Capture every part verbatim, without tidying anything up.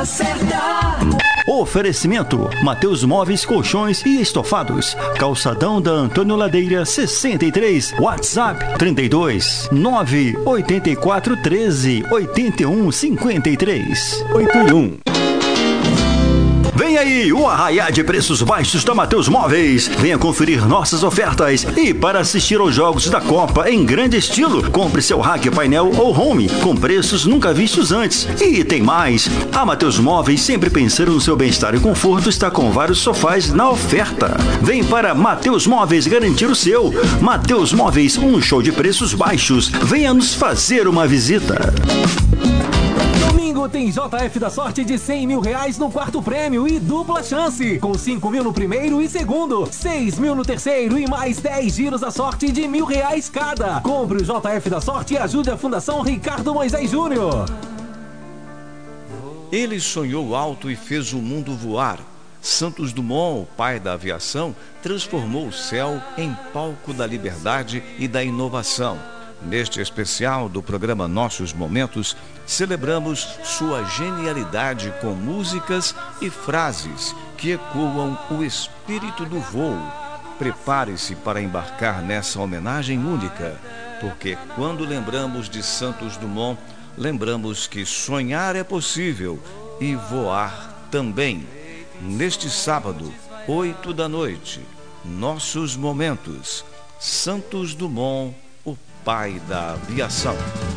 hora certa. Oferecimento: Mateus Móveis, Colchões e Estofados. Calçadão da Antônio Ladeira sessenta e três. WhatsApp trinta e dois, nove oito quatro, treze, oitenta e um, cinquenta e três. oito e um. Vem aí o arraiá de preços baixos da Mateus Móveis. Venha conferir nossas ofertas e para assistir aos jogos da Copa em grande estilo, compre seu rack, painel ou home com preços nunca vistos antes. E tem mais, a Mateus Móveis, sempre pensando no seu bem-estar e conforto, está com vários sofás na oferta. Vem para Mateus Móveis garantir o seu. Mateus Móveis, um show de preços baixos. Venha nos fazer uma visita. Domingo tem J F da sorte de cem mil reais no quarto prêmio e dupla chance, com cinco mil no primeiro e segundo, seis mil no terceiro e mais dez giros da sorte de mil reais cada. Compre o J F da sorte e ajude a Fundação Ricardo Moisés Júnior. Ele sonhou alto e fez o mundo voar. Santos Dumont, o pai da aviação, transformou o céu em palco da liberdade e da inovação. Neste especial do programa Nossos Momentos, celebramos sua genialidade com músicas e frases que ecoam o espírito do voo. Prepare-se para embarcar nessa homenagem única, porque quando lembramos de Santos Dumont, lembramos que sonhar é possível e voar também. Neste sábado, oito da noite, Nossos Momentos, Santos Dumont, pai da aviação.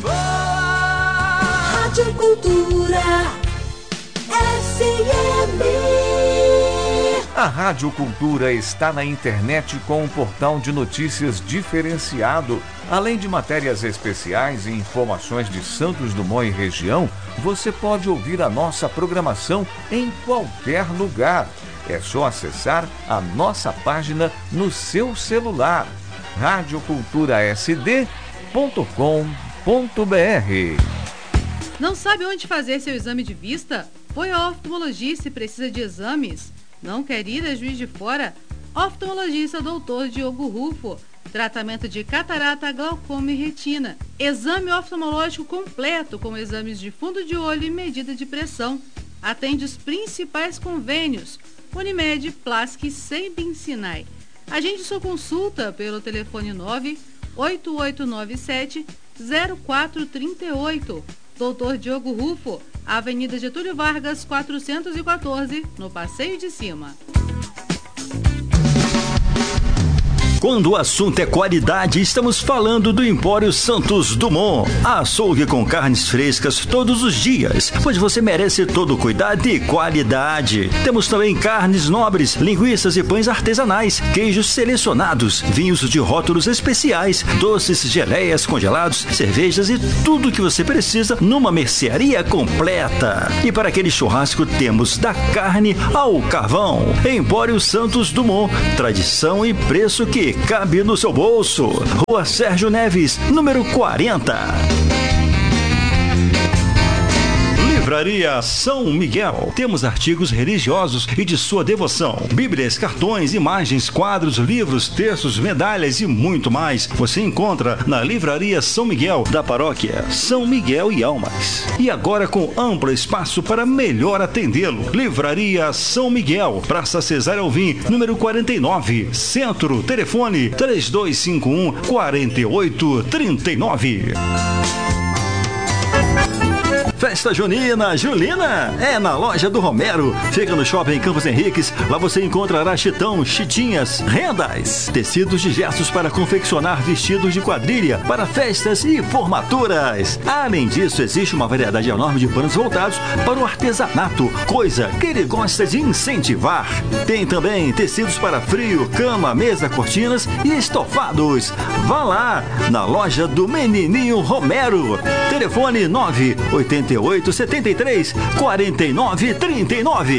Rádio Cultura F M. A Rádio Cultura está na internet com um portal de notícias diferenciado. Além de matérias especiais e informações de Santos Dumont e região, você pode ouvir a nossa programação em qualquer lugar. É só acessar a nossa página no seu celular. rádio cultura s d ponto com ponto b r. Não sabe onde fazer seu exame de vista? Foi ao oftalmologista e precisa de exames? Não quer ir a Juiz de Fora? Oftalmologista doutor Diogo Rufo. Tratamento de catarata, glaucoma e retina. Exame oftalmológico completo com exames de fundo de olho e medida de pressão. Atende os principais convênios: Unimed, Plask e Sembin Sinai. Agende sua consulta pelo telefone nove oito oito nove sete zero quatro três oito. doutor Diogo Rufo, Avenida Getúlio Vargas, quatrocentos e quatorze, no Passeio de Cima. Quando o assunto é qualidade, estamos falando do Empório Santos Dumont. Açougue com carnes frescas todos os dias, pois você merece todo o cuidado e qualidade. Temos também carnes nobres, linguiças e pães artesanais, queijos selecionados, vinhos de rótulos especiais, doces, geleias, congelados, cervejas e tudo o que você precisa numa mercearia completa. E para aquele churrasco temos da carne ao carvão. Empório Santos Dumont, tradição e preço que cabe no seu bolso. Rua Sérgio Neves, número quarenta. Livraria São Miguel. Temos artigos religiosos e de sua devoção. Bíblias, cartões, imagens, quadros, livros, textos, medalhas e muito mais. Você encontra na Livraria São Miguel, da paróquia São Miguel e Almas. E agora com amplo espaço para melhor atendê-lo. Livraria São Miguel, Praça Cesário Alvim, número quarenta e nove, Centro. Telefone três dois cinco um, quatro oito três nove. Festa Junina, Julina, é na loja do Romero. Fica no Shopping Campos Henriques. Lá você encontrará chitão, chitinhas, rendas, tecidos de gestos para confeccionar vestidos de quadrilha para festas e formaturas. Além disso, existe uma variedade enorme de panos voltados para o artesanato, coisa que ele gosta de incentivar. Tem também tecidos para frio, cama, mesa, cortinas e estofados. Vá lá, na loja do Menininho Romero. Telefone nove oito oito sete três quatro nove três nove.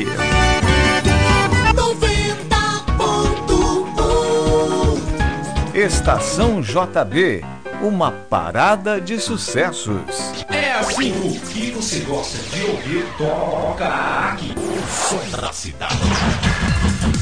noventa ponto um. Estação J B, uma parada de sucessos. É assim, o que você gosta de ouvir toca aqui. O som da cidade.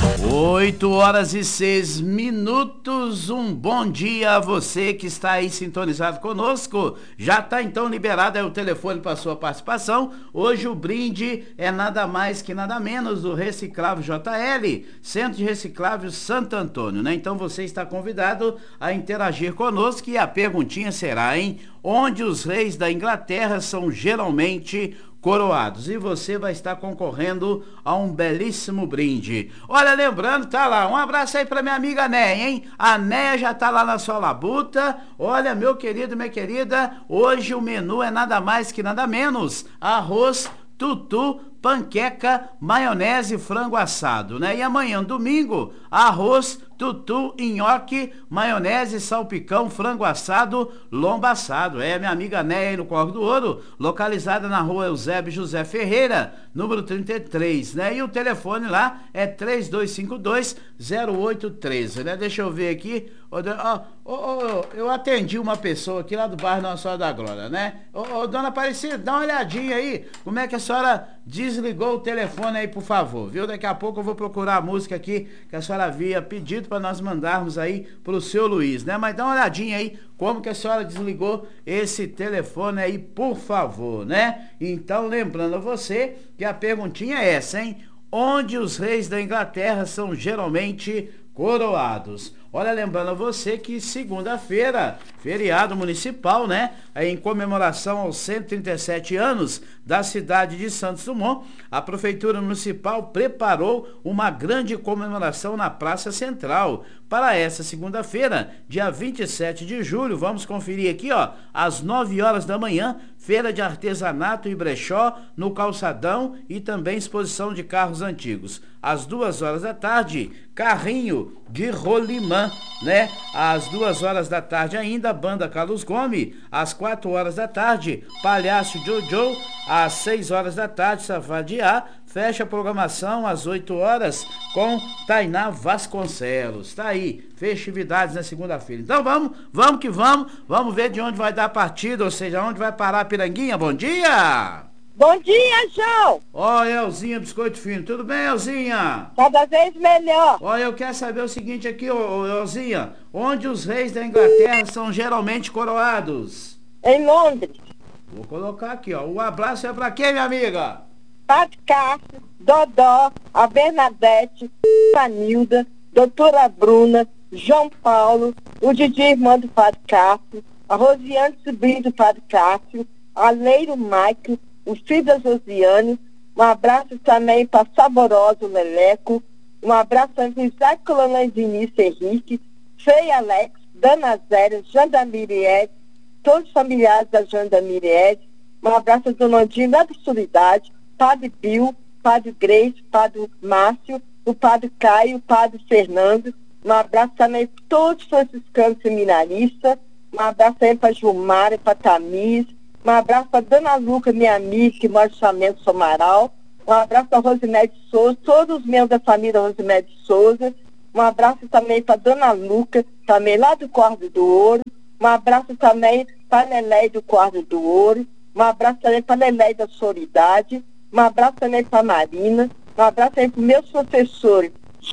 oito horas e seis minutos, um bom dia a você que está aí sintonizado conosco. Já está então liberado aí o telefone para sua participação. Hoje o brinde é nada mais que nada menos do Reciclável J L, Centro de Reciclável Santo Antônio, né? Então você está convidado a interagir conosco e a perguntinha será, hein? Onde os reis da Inglaterra são geralmente coroados, e você vai estar concorrendo a um belíssimo brinde. Olha, lembrando, tá lá, um abraço aí pra minha amiga Néia, hein? A Néia já tá lá na sua labuta. Olha, meu querido, minha querida, hoje o menu é nada mais que nada menos: arroz, tutu, panqueca, maionese e frango assado, né? E amanhã, domingo, arroz, tutu, nhoque, maionese, salpicão, frango assado, lombo assado. É, minha amiga Néia aí no Corvo do Ouro, localizada na rua Eusébio José Ferreira, número trinta e três, né? E o telefone lá é três dois cinco dois, zero oito um três, né? Deixa eu ver aqui. Ó, ó, ó, eu atendi uma pessoa aqui lá do bairro Nossa Senhora da Glória, né? Ô, ô, dona Aparecida, dá uma olhadinha aí, como é que a senhora desligou o telefone aí, por favor, viu? Daqui a pouco eu vou procurar a música aqui que a senhora havia pedido para nós mandarmos aí pro seu Luiz, né? Mas dá uma olhadinha aí como que a senhora desligou esse telefone aí, por favor, né? Então, lembrando a você que a perguntinha é essa, hein? Onde os reis da Inglaterra são geralmente coroados? Olha, lembrando a você que segunda-feira, feriado municipal, né? Em comemoração aos cento e trinta e sete anos da cidade de Santos Dumont, a Prefeitura Municipal preparou uma grande comemoração na Praça Central. Para essa segunda-feira, dia vinte e sete de julho, vamos conferir aqui, ó, às nove horas da manhã, feira de artesanato e brechó no calçadão e também exposição de carros antigos. Às duas horas da tarde, carrinho de rolimã, né? Às duas horas da tarde ainda, banda Carlos Gomes. Às quatro horas da tarde, palhaço Jojo. Às seis horas da tarde, Safadiá. Fecha a programação às oito horas com Tainá Vasconcelos. Tá aí, festividades na segunda-feira. Então vamos, vamos que vamos. Vamos ver de onde vai dar a partida, ou seja, onde vai parar a Piranguinha. Bom dia! Bom dia, João! Ó, oh, Elzinha Biscoito Fino. Tudo bem, Elzinha? Cada vez melhor. Ó, oh, eu quero saber o seguinte aqui, ô, ô, Elzinha. Onde os reis da Inglaterra são geralmente coroados? Em Londres. Vou colocar aqui, ó. O abraço é pra quem, minha amiga? Padre Cássio, Dodó, a Bernadette, a Nilda, doutora Bruna, João Paulo, o Didi irmã do Padre Cássio, a Rosiane sobrinho do Padre Cássio, a Leiro Maico, o filho da Josiane. Um abraço também para Saboroso Leleco, um abraço para Isaac Coronel Vinícius Henrique, Feia Alex, Dana Zélia, Jandamiriede, todos os familiares da Jandamiriede. Um abraço a Dona Ondina lá da Solidade, Padre Bill, Padre Grace, Padre Márcio, o Padre Caio, o Padre Fernando. Um abraço também para todos os franciscanos seminaristas. Um abraço também para Gilmar, para Tamiz. Um abraço para Dona Luca, minha amiga, que mora no Chamento Somaral. Um abraço para Rosimede Souza, todos os membros da família Rosimede Souza. Um abraço também para Dona Luca, também lá do Corvo do Ouro. Um abraço também para Lelé do Corvo do Ouro. Um abraço também para Lelé da Solidade. Um abraço também para Marina. Um abraço também para meus professores,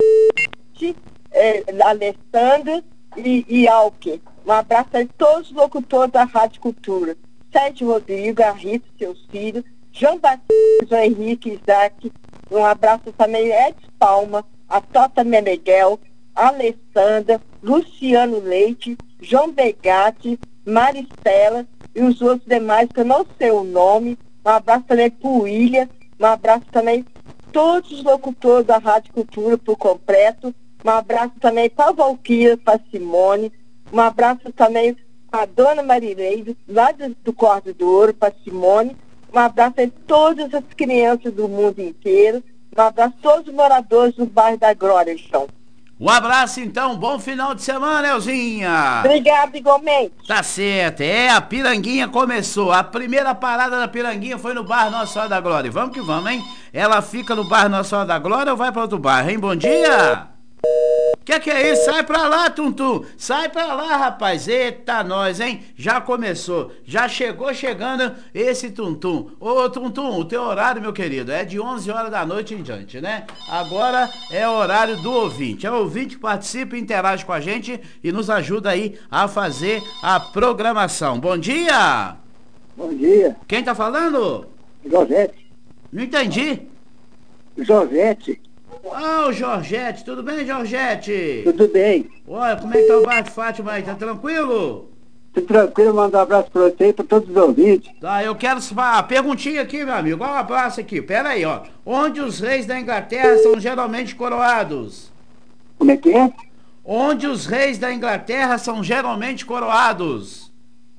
eh, Alessandra e, e Alque. Um abraço também para todos os locutores da Rádio Cultura. Sérgio Rodrigo, Arrito, seus filhos, João Batista, João Henrique, Isaac. Um abraço também a Edson Palma, a Tota Meneghel, a Alessandra, Luciano Leite, João Begatti, Maristela e os outros demais que eu não sei o nome. Um abraço também para o William, um abraço também para todos os locutores da Rádio Cultura por completo. Um abraço também para a Valquíria, para a Simone. Um abraço também para a Dona Marileide, lá do, do Corvo do Ouro, para a Simone. Um abraço a todas as crianças do mundo inteiro. Um abraço a todos os moradores do bairro da Glória, João. Um abraço, então. Bom final de semana, Elzinha. Obrigada, igualmente. Tá certo. É, a Piranguinha começou. A primeira parada da Piranguinha foi no bairro Nossa Senhora da Glória. Vamos que vamos, hein? Ela fica no bairro Nossa Senhora da Glória ou vai para outro bairro, hein? Bom dia! Que que é isso? Sai pra lá, Tuntum. Sai pra lá, rapaz. Eita, nós, hein? Já começou. Já chegou chegando esse Tuntum. Ô, Tuntum, o teu horário, meu querido, é de onze horas da noite em diante, né? Agora é o horário do ouvinte. É o ouvinte que participa, interage com a gente e nos ajuda aí a fazer a programação. Bom dia! Bom dia. Quem tá falando? Josete. Não entendi. Josete. Ô, oh, Jorgete, tudo bem, Jorgete? Tudo bem. Olha, como é que tá o bairro de Fátima aí? Tá tranquilo? Tudo tranquilo, manda um abraço pra você e pra todos os ouvintes. Tá, eu quero uma perguntinha aqui, meu amigo. Olha um abraço aqui. Pera aí, ó. Onde os reis da Inglaterra são geralmente coroados? Como é que é? Onde os reis da Inglaterra são geralmente coroados?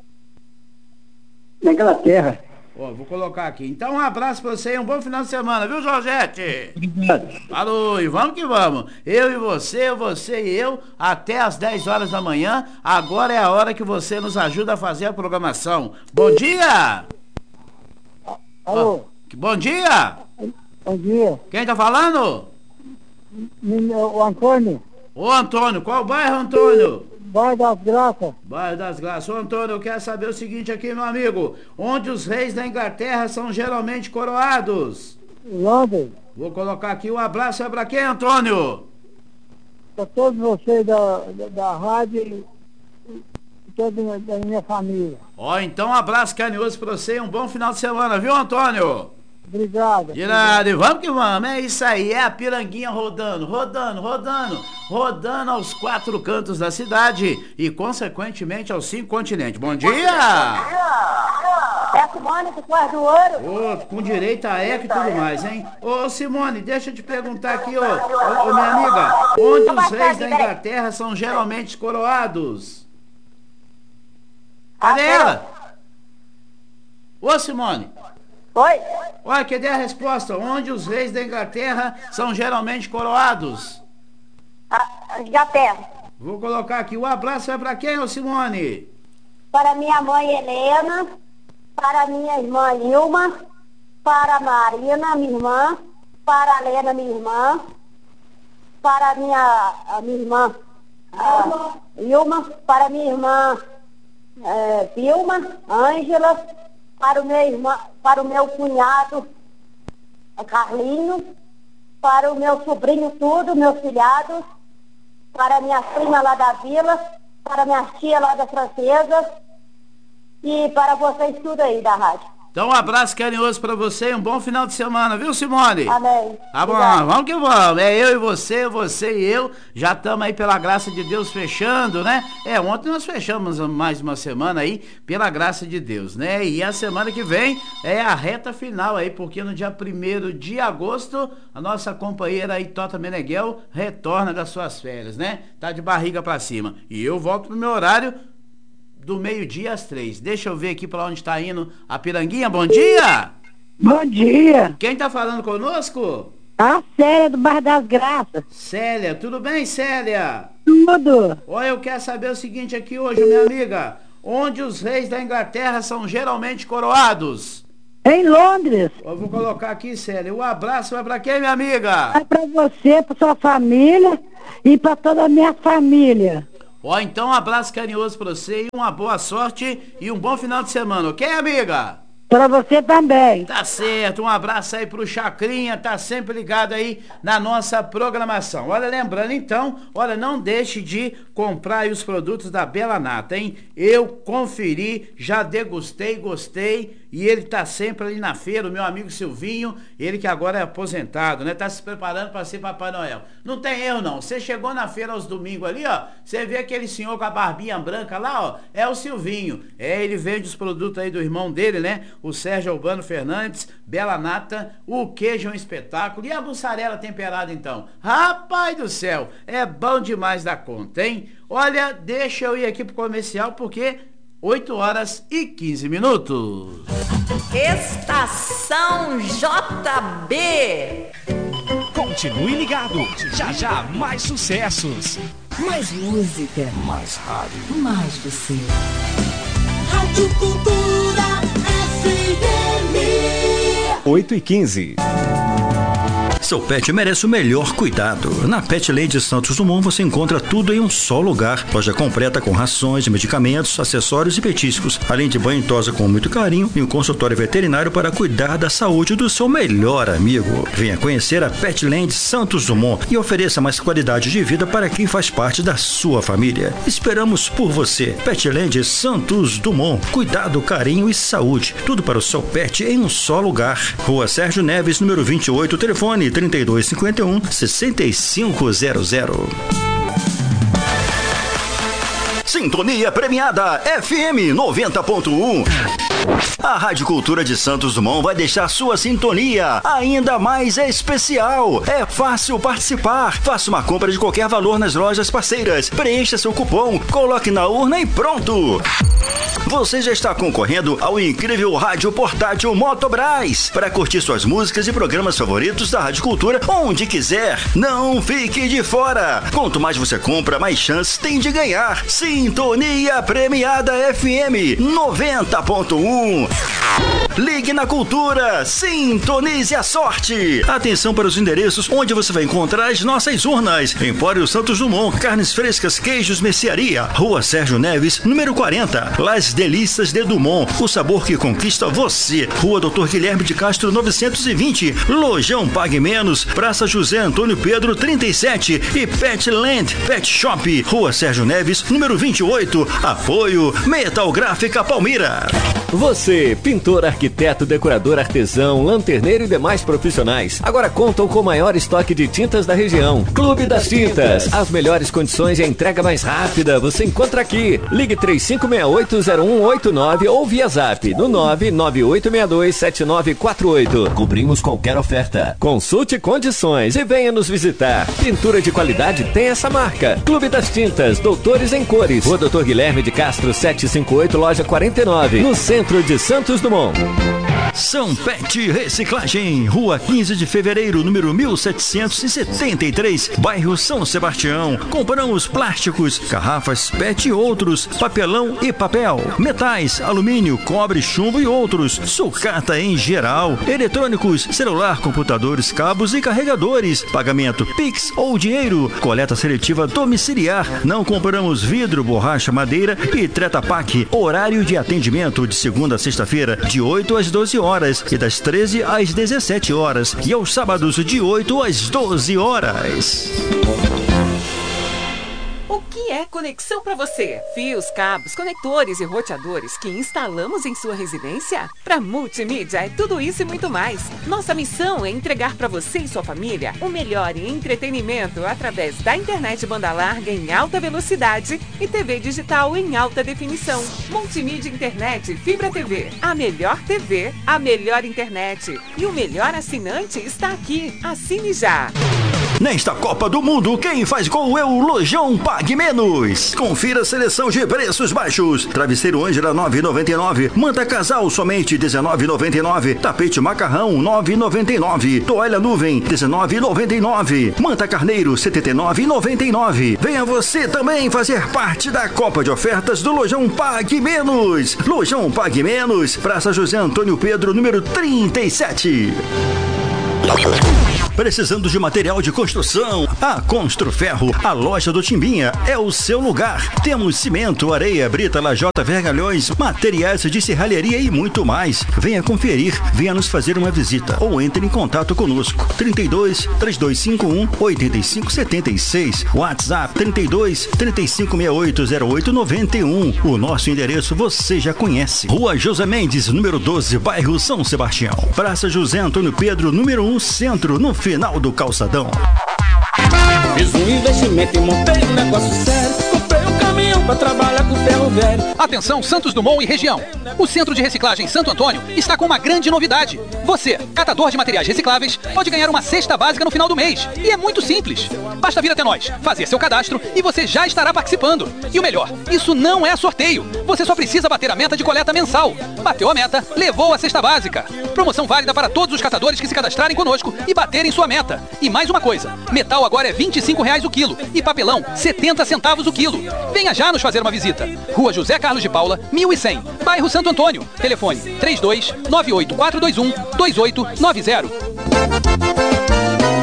Na Inglaterra. Ó, vou colocar aqui. Então, um abraço pra você e um bom final de semana, viu, Jorgete? Obrigado. Falou, e vamos que vamos. Eu e você, você e eu, até às dez horas da manhã. Agora é a hora que você nos ajuda a fazer a programação. Bom dia! Alô? Oh, bom dia! Bom dia. Quem tá falando? O Antônio. Ô, Antônio, qual bairro, Antônio? Bairro das Graças. Bairro das Graças. Ô, Antônio, eu quero saber o seguinte aqui, meu amigo. Onde os reis da Inglaterra são geralmente coroados? Londres. Vou colocar aqui um abraço. É pra quem, Antônio? Pra todos vocês da, da, da rádio e toda da minha família. Ó, então um abraço carinhoso pra você e um bom final de semana, viu, Antônio? Obrigado. De nada, e vamos que vamos, é isso aí, é a piranguinha rodando, rodando, rodando, rodando aos quatro cantos da cidade e, consequentemente, aos cinco continentes. Bom dia! É a Simone do Quarto do Ouro. Ô, com direito a eco e tudo mais, hein? Ô, Simone, deixa eu te perguntar aqui, ô, ô, ô minha amiga, onde os reis da Inglaterra são geralmente coroados? Cadê ela? Ô, Simone. Oi? Olha, cadê a resposta? Onde os reis da Inglaterra são geralmente coroados? A Inglaterra. Vou colocar aqui. O abraço é pra quem, ô Simone? Para minha mãe Helena, para minha irmã Ilma, para a Marina, minha irmã, para a Helena, minha irmã, para a minha, a minha irmã a Ilma, para a minha irmã é, Vilma, Ângela, para o meu irmão, para o meu cunhado Carlinho, para o meu sobrinho tudo, meus filhados, para a minha prima lá da vila, para a minha tia lá da Francesa e para vocês tudo aí da rádio. Então um abraço carinhoso pra você e um bom final de semana, viu, Simone? Amém. Tá bom, Obrigada. Vamos que vamos. É eu e você, você e eu. Já estamos aí, pela graça de Deus, fechando, né? É, ontem nós fechamos mais uma semana aí, pela graça de Deus, né? E a semana que vem é a reta final aí, porque no dia primeiro de agosto, a nossa companheira aí, Tota Meneghel, retorna das suas férias, né? Tá de barriga pra cima. E eu volto pro meu horário do meio-dia às três. Deixa eu ver aqui pra onde tá indo a Piranguinha. Bom dia! Bom dia! Quem tá falando conosco? A Célia do Bairro das Graças. Célia, tudo bem, Célia? Tudo! Olha, eu quero saber o seguinte aqui hoje, minha amiga. Onde os reis da Inglaterra são geralmente coroados? Em Londres. Eu vou colocar aqui, Célia. O abraço vai pra quem, minha amiga? É pra você, pra sua família e pra toda a minha família. Ó, então um abraço carinhoso pra você e uma boa sorte e um bom final de semana, ok, amiga? Pra você também. Tá certo, um abraço aí pro Chacrinha, tá sempre ligado aí na nossa programação. Olha, lembrando então, olha, não deixe de comprar aí os produtos da Bela Nata, hein? Eu conferi, já degustei, gostei. E ele tá sempre ali na feira, o meu amigo Silvinho, ele que agora é aposentado, né? Tá se preparando para ser Papai Noel. Não tem erro não, você chegou na feira aos domingos ali, ó, você vê aquele senhor com a barbinha branca lá, ó, é o Silvinho. É, ele vende os produtos aí do irmão dele, né? O Sérgio Albano Fernandes, Bela Nata, o queijo é um espetáculo. E a mussarela temperada então? Rapaz do céu, é bom demais da conta, hein? Olha, deixa eu ir aqui pro comercial porque oito horas e quinze minutos. Estação J B. Continue ligado. Já já mais sucessos. Mais música. Mais rádio. Mais você. Rádio Cultura F M. oito e quinze. Seu pet merece o melhor cuidado. Na Petland Santos Dumont você encontra tudo em um só lugar. Loja completa com rações, medicamentos, acessórios e petiscos, além de banho e tosa com muito carinho e um consultório veterinário para cuidar da saúde do seu melhor amigo. Venha conhecer a Petland Santos Dumont e ofereça mais qualidade de vida para quem faz parte da sua família. Esperamos por você. Petland Santos Dumont. Cuidado, carinho e saúde. Tudo para o seu pet em um só lugar. Rua Sérgio Neves, número vinte e oito, telefone trinta e dois cinquenta e um, sessenta e cinco zero zero. Sintonia premiada F M noventa ponto um. A Rádio Cultura de Santos Dumont vai deixar sua sintonia ainda mais especial. É fácil participar. Faça uma compra de qualquer valor nas lojas parceiras. Preencha seu cupom, coloque na urna e pronto. Você já está concorrendo ao incrível rádio portátil Motobras para curtir suas músicas e programas favoritos da Rádio Cultura onde quiser. Não fique de fora. Quanto mais você compra, mais chances tem de ganhar. Sintonia premiada F M noventa ponto um. Ligue na Cultura, sintonize a sorte. Atenção para os endereços onde você vai encontrar as nossas urnas. Empório Santos Dumont, carnes frescas, queijos, mercearia. Rua Sérgio Neves, número quarenta. Las Delícias de Dumont, o sabor que conquista você. Rua Doutor Guilherme de Castro, novecentos e vinte. Lojão Pague Menos, Praça José Antônio Pedro, trinta e sete. E Petland Pet Shop, Rua Sérgio Neves, número vinte e oito. Apoio Metal Gráfica Palmira. Você, pintor, arquiteto, decorador, artesão, lanterneiro e demais profissionais, agora contam com o maior estoque de tintas da região. Clube das Tintas. As melhores condições e a entrega mais rápida você encontra aqui. Ligue três cinco seis oito zero um oito nove ou via zap no nove nove oito seis dois sete nove quatro oito. Cobrimos qualquer oferta. Consulte condições e venha nos visitar. Pintura de qualidade tem essa marca. Clube das Tintas, Doutores em Cores. Rua Doutor Guilherme de Castro, setecentos e cinquenta e oito, loja quarenta e nove, no centro de Santos Dumont. São Pet Reciclagem, Rua quinze de Fevereiro, número mil setecentos e setenta e três, bairro São Sebastião. Compramos plásticos, garrafas Pet e outros, papelão e papel, metais, alumínio, cobre, chumbo e outros, sucata em geral, eletrônicos, celular, computadores, cabos e carregadores, pagamento Pix ou dinheiro, coleta seletiva domiciliar. Não compramos vidro, borracha, madeira e Treta Pak. Horário de atendimento de segunda a sexta-feira, de oito às doze horas e das treze às dezessete horas e aos sábados de oito às doze horas. O que é conexão para você? Fios, cabos, conectores e roteadores que instalamos em sua residência? Para Multimídia é tudo isso e muito mais. Nossa missão é entregar para você e sua família o melhor em entretenimento através da internet banda larga em alta velocidade e T V digital em alta definição. Multimídia Internet Fibra T V. A melhor T V, a melhor internet e o melhor assinante está aqui. Assine já! Nesta Copa do Mundo, quem faz gol é o Lojão Pague Menos. Confira a seleção de preços baixos. Travesseiro Ângela, nove reais e noventa e nove centavos. Manta Casal, somente dezenove reais e noventa e nove centavos. Tapete Macarrão, nove reais e noventa e nove centavos. Toalha Nuvem, dezenove reais e noventa e nove centavos. Manta Carneiro, setenta e nove reais e noventa e nove centavos. Venha você também fazer parte da Copa de Ofertas do Lojão Pague Menos. Lojão Pague Menos, Praça José Antônio Pedro, número trinta e sete. Precisando de material de construção? A Construferro, a loja do Timbinha, é o seu lugar. Temos cimento, areia, brita, lajota, vergalhões, materiais de serralheria e muito mais. Venha conferir, venha nos fazer uma visita ou entre em contato conosco. trinta e dois, três dois cinco um, oito cinco sete seis, WhatsApp trinta e dois, trinta e cinco sessenta e oito, zero oito noventa e um. O nosso endereço você já conhece. Rua José Mendes, número doze, bairro São Sebastião. Praça José Antônio Pedro, número um, centro, no final do calçadão. Fiz um investimento e montei um negócio sério. Comprei um caminhão pra trabalhar com ferro velho. Atenção Santos Dumont e região. O Centro de Reciclagem Santo Antônio está com uma grande novidade. Você, catador de materiais recicláveis, pode ganhar uma cesta básica no final do mês. E é muito simples. Basta vir até nós, fazer seu cadastro e você já estará participando. E o melhor, isso não é sorteio. Você só precisa bater a meta de coleta mensal. Bateu a meta, levou a cesta básica. Promoção válida para todos os catadores que se cadastrarem conosco e baterem sua meta. E mais uma coisa, metal agora é vinte e cinco reais o quilo e papelão setenta centavos o quilo. Venha já nos fazer uma visita. Rua José Carlos de Paula, mil e cem, bairro Santo Antônio. Telefone trinta e dois, nove oito quatro dois um, dois oito nove zero.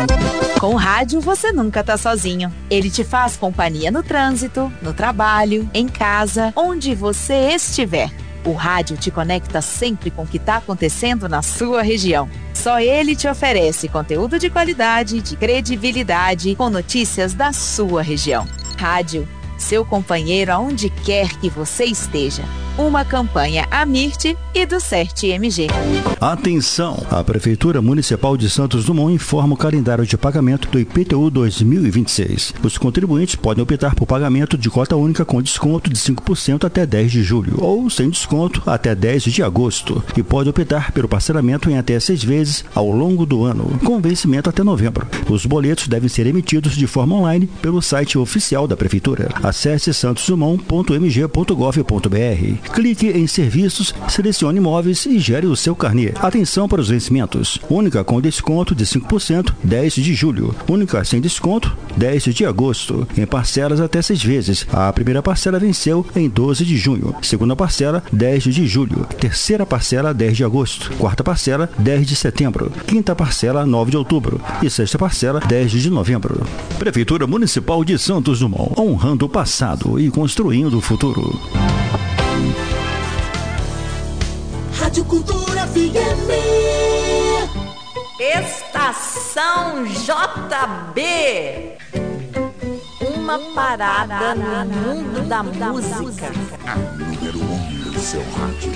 Com o rádio, você nunca tá sozinho. Ele te faz companhia no trânsito, no trabalho, em casa, onde você estiver. O rádio te conecta sempre com o que está acontecendo na sua região. Só ele te oferece conteúdo de qualidade, de credibilidade, com notícias da sua região. Rádio, seu companheiro aonde quer que você esteja. Uma campanha Amirte e do CERT M G. Atenção! A Prefeitura Municipal de Santos Dumont informa o calendário de pagamento do I P T U dois mil e vinte e seis. Os contribuintes podem optar por pagamento de cota única com desconto de cinco por cento até dez de julho ou sem desconto até dez de agosto e pode optar pelo parcelamento em até seis vezes ao longo do ano, com vencimento até novembro. Os boletos devem ser emitidos de forma online pelo site oficial da Prefeitura. Acesse santos dumont ponto m g ponto gov ponto b r. Clique em serviços, selecione imóveis e gere o seu carnê. Atenção para os vencimentos. Única com desconto de cinco por cento, dez de julho. Única sem desconto, dez de agosto. Em parcelas até seis vezes. A primeira parcela venceu em doze de junho. Segunda parcela, dez de julho. Terceira parcela, dez de agosto. Quarta parcela, dez de setembro. Quinta parcela, nove de outubro. E sexta parcela, dez de novembro. Prefeitura Municipal de Santos Dumont. Honrando o passado e construindo o futuro. Rádio Cultura F M. Estação J B. Uma parada no mundo da música. A número um do seu rádio.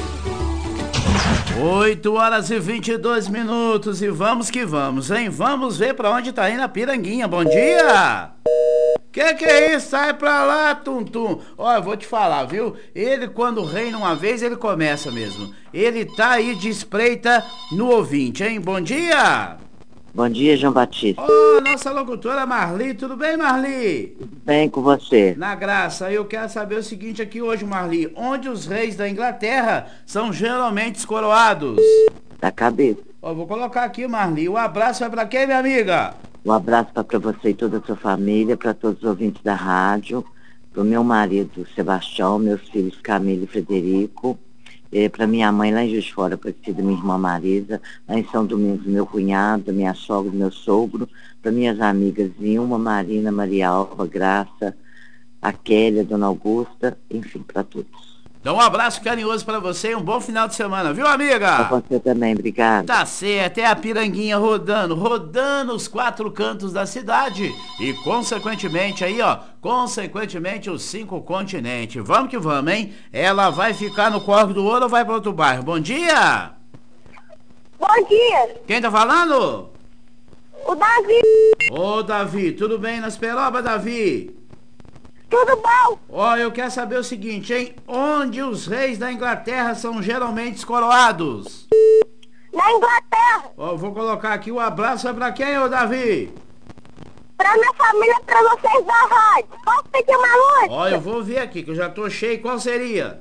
oito horas e vinte e dois minutos e vamos que vamos, hein? Vamos ver pra onde tá indo a Piranguinha. Bom dia! Que que é isso? Sai pra lá, Tum-Tum. Ó, eu vou te falar, viu? Ele, quando reina uma vez, ele começa mesmo. Ele tá aí de espreita no ouvinte, hein? Bom dia! Bom dia, João Batista. Ô, oh, nossa locutora Marli. Tudo bem, Marli? Bem com você. Na graça. Eu quero saber o seguinte aqui hoje, Marli. Onde os reis da Inglaterra são geralmente coroados? Da cabeça. Ó, oh, vou colocar aqui, Marli. O abraço vai pra quem, minha amiga? Um abraço para você e toda a sua família, para todos os ouvintes da rádio, para o meu marido Sebastião, meus filhos Camila e Frederico, eh, para minha mãe lá em Juiz de Fora, Aparecida, minha irmã Marisa, lá em São Domingos, meu cunhado, minha sogra, meu sogro, para minhas amigas Vilma, Marina, Maria Alva, Graça, a Kélia, Dona Augusta, enfim, para todos. Dá um abraço carinhoso pra você e um bom final de semana, viu, amiga? Pra você também, obrigado. Tá certo, é a Piranguinha rodando, rodando os quatro cantos da cidade e, consequentemente, aí, ó, consequentemente, os cinco continentes. Vamos que vamos, hein? Ela vai ficar no Córrego do Ouro ou vai pra outro bairro? Bom dia! Bom dia! Quem tá falando? O Davi! Ô, Davi, tudo bem nas perobas, Davi? Tudo bom? Ó, oh, eu quero saber o seguinte, hein? Onde os reis da Inglaterra são geralmente coroados? Na Inglaterra. Ó, oh, vou colocar aqui o abraço, é pra quem, ô Davi? Pra minha família, pra vocês da rádio. Posso pedir uma música? Ó, oh, eu vou ver aqui, que eu já tô cheio. Qual seria?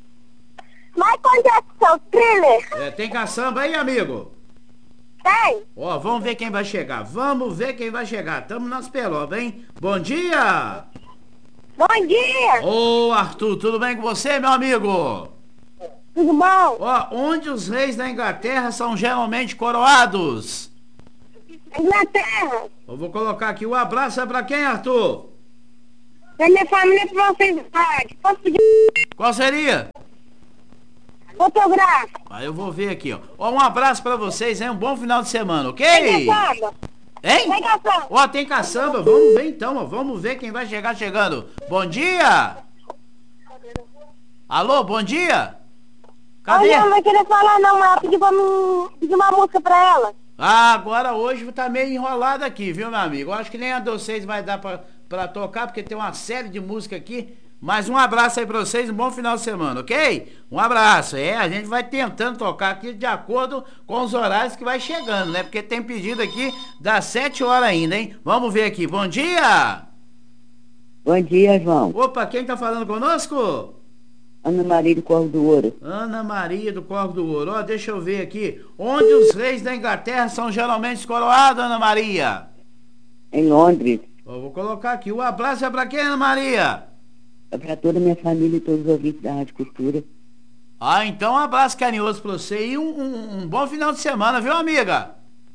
Michael Jackson, Thriller. É, tem caçamba aí, amigo? Tem. Ó, oh, vamos ver quem vai chegar. Vamos ver quem vai chegar. Tamo nas pelobas, hein? Bom dia! Bom dia! Ô, Arthur, tudo bem com você, meu amigo? Tudo bom? Ó, onde os reis da Inglaterra são geralmente coroados? Inglaterra. Eu vou colocar aqui o abraço, é pra quem, Arthur? Da minha família, pra vocês da rádio. Posso pedir? Qual seria? Fotográfico. Ah, eu vou ver aqui, ó. Ó, um abraço pra vocês, hein? Um bom final de semana, ok? Tem caçamba. Hein? Tem caçamba. Ó, tem caçamba. Vamos ver então, ó. Vamos ver quem vai chegar chegando. Bom dia! Alô, bom dia? Cadê? Oi, não vai querer falar não, mas ela pediu pra mim pedir uma música pra ela. Ah, agora hoje tá meio enrolado aqui, viu, meu amigo? Eu acho que nem a de vocês vai dar pra, pra tocar, porque tem uma série de música aqui. Mas um abraço aí pra vocês, um bom final de semana, ok? Um abraço. É, a gente vai tentando tocar aqui de acordo com os horários que vai chegando, né? Porque tem pedido aqui das sete horas ainda, hein? Vamos ver aqui. Bom dia! Bom dia, João. Opa, quem tá falando conosco? Ana Maria do Córrego do Ouro. Ana Maria do Córrego do Ouro. Ó, deixa eu ver aqui. Onde os reis da Inglaterra são geralmente coroados, Ana Maria? Em Londres. Ó, vou colocar aqui. O abraço é pra quem, Ana Maria? É pra toda a minha família e todos os ouvintes da Rádio Cultura. Ah, então um abraço carinhoso pra você e um, um, um bom final de semana, viu, amiga?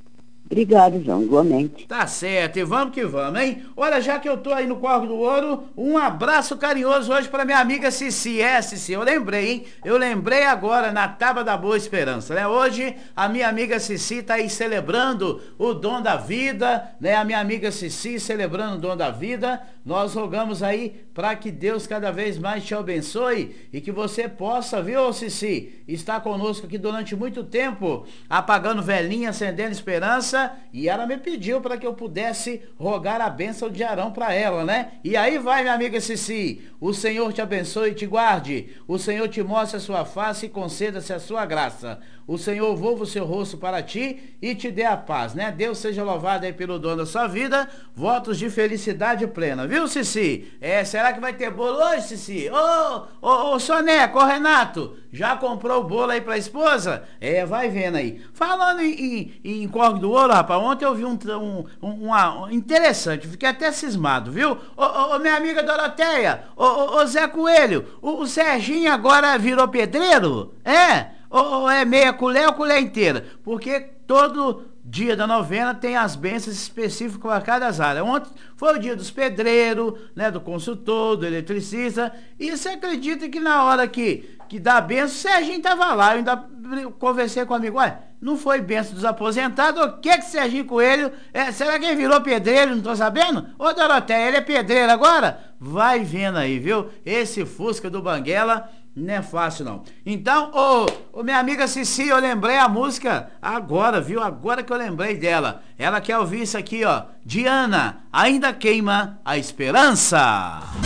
Obrigado, João, igualmente. Tá certo, e vamos que vamos, hein? Olha, já que eu tô aí no Corvo do Ouro, um abraço carinhoso hoje pra minha amiga Cici. É, Cici, eu lembrei, hein? Eu lembrei agora na Tábua da Boa Esperança, né? Hoje a minha amiga Cici tá aí celebrando o dom da vida, né? A minha amiga Cici celebrando o dom da vida. Nós rogamos aí para que Deus cada vez mais te abençoe e que você possa, viu, Cici, estar conosco aqui durante muito tempo, apagando velhinha, acendendo esperança. E ela me pediu para que eu pudesse rogar a bênção de Arão para ela, né? E aí vai, minha amiga Cici, o Senhor te abençoe e te guarde, o Senhor te mostre a sua face e conceda-se a sua graça, o Senhor volva o seu rosto para ti e te dê a paz, né? Deus seja louvado aí pelo dono da sua vida, votos de felicidade plena, viu, Cici? É, será que vai ter bolo hoje, Cici? Ô, ô, ô, Soneca, ô, Renato, já comprou o bolo aí pra esposa? É, vai vendo aí. Falando em, em, em Corvo do Ouro, rapaz, ontem eu vi um, um, um, uma, um interessante, fiquei até cismado, viu? Ô, ô, ô minha amiga Doroteia, ô, ô, ô Zé Coelho, o, o Serginho agora virou pedreiro? É? Ou, ou é meia colher ou colher inteira? Porque todo dia da novena tem as bênçãos específicas para cada área. Ontem foi o dia dos pedreiros, né, do consultor, do eletricista. E você acredita que na hora que, que dá a benção, o Serginho estava lá. Eu ainda conversei com o amigo, ué, não foi benção dos aposentados? O que que Serginho Coelho, é, será que ele virou pedreiro? Não tô sabendo? Ô Doroteia, ele é pedreiro agora? Vai vendo aí, viu? Esse Fusca do Banguela não é fácil não. Então, ô, ô minha amiga Cici, eu lembrei a música agora, viu? Agora que eu lembrei dela. Ela quer ouvir isso aqui, ó. Diana, ainda queima a esperança.